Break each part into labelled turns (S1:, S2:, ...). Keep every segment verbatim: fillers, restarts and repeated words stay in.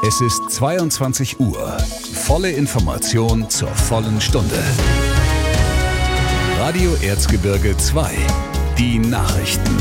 S1: Es ist zweiundzwanzig Uhr. Volle Information zur vollen Stunde. Radio Erzgebirge zwei. Die Nachrichten.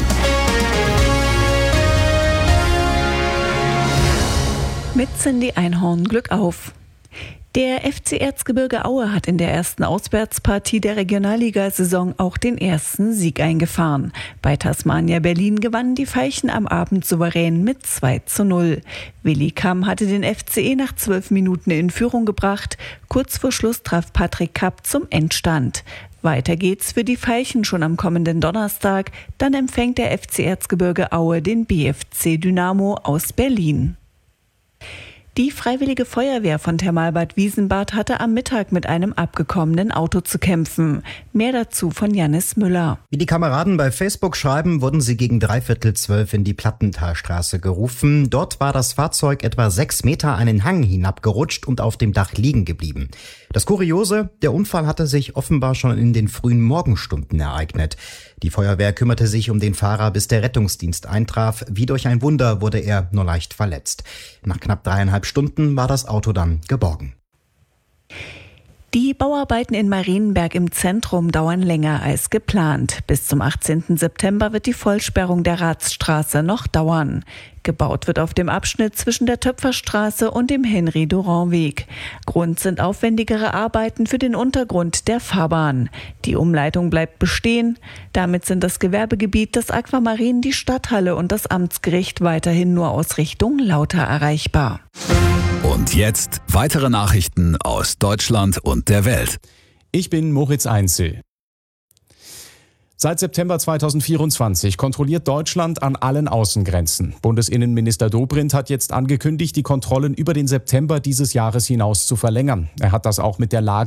S2: Mit Cindy Einhorn, Glück auf! Der F C Erzgebirge Aue hat in der ersten Auswärtspartie der Regionalligasaison auch den ersten Sieg eingefahren. Bei Tasmania Berlin gewannen die Veilchen am Abend souverän mit zwei zu null. Willi Kamm hatte den F C E nach zwölf Minuten in Führung gebracht. Kurz vor Schluss traf Patrick Kapp zum Endstand. Weiter geht's für die Veilchen schon am kommenden Donnerstag. Dann empfängt der F C Erzgebirge Aue den B F C Dynamo aus Berlin. Die Freiwillige Feuerwehr von Thermalbad Wiesenbad hatte am Mittag mit einem abgekommenen Auto zu kämpfen. Mehr dazu von Jannis Müller.
S3: Wie die Kameraden bei Facebook schreiben, wurden sie gegen dreiviertel zwölf in die Plattentalstraße gerufen. Dort war das Fahrzeug etwa sechs Meter einen Hang hinabgerutscht und auf dem Dach liegen geblieben. Das Kuriose, der Unfall hatte sich offenbar schon in den frühen Morgenstunden ereignet. Die Feuerwehr kümmerte sich um den Fahrer, bis der Rettungsdienst eintraf. Wie durch ein Wunder wurde er nur leicht verletzt. Nach knapp dreieinhalb Stunden war das Auto dann geborgen.
S2: Die Bauarbeiten in Marienberg im Zentrum dauern länger als geplant. Bis zum achtzehnten September wird die Vollsperrung der Ratsstraße noch dauern. Gebaut wird auf dem Abschnitt zwischen der Töpferstraße und dem Henry-Durand-Weg. Grund sind aufwendigere Arbeiten für den Untergrund der Fahrbahn. Die Umleitung bleibt bestehen. Damit sind das Gewerbegebiet, das Aquamarin, die Stadthalle und das Amtsgericht weiterhin nur aus Richtung Lauter erreichbar.
S1: Und jetzt weitere Nachrichten aus Deutschland und der Welt.
S4: Ich bin Moritz Einzel. Seit September zweitausendvierundzwanzig kontrolliert Deutschland an allen Außengrenzen. Bundesinnenminister Dobrindt hat jetzt angekündigt, die Kontrollen über den September dieses Jahres hinaus zu verlängern. Er hat das auch mit der Lage